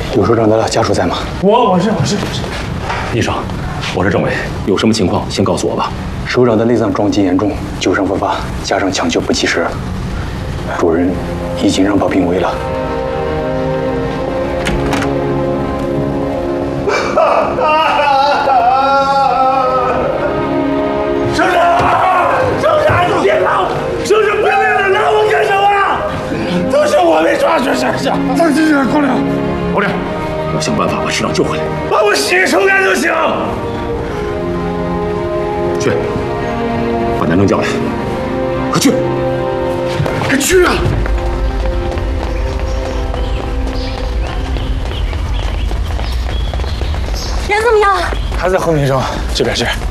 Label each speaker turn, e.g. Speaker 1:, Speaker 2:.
Speaker 1: 刘首长的家属在吗？
Speaker 2: 我是。
Speaker 3: 医生，我是政委，有什么情况先告诉我吧。
Speaker 1: 首长的内脏撞击严重，旧伤复发，加上抢救不及时，主任已经让报病危了。
Speaker 2: 首长，你别跑！首长别来了，拿我干什么？都是我没抓住首长。放心点，高粱。
Speaker 3: 高粱，我想办法把师长救回来。
Speaker 2: 把我洗抽干就行。
Speaker 3: 去，把南征叫来，快去！
Speaker 2: 快去啊！
Speaker 4: 人怎么样？
Speaker 2: 还在昏迷中，这边是。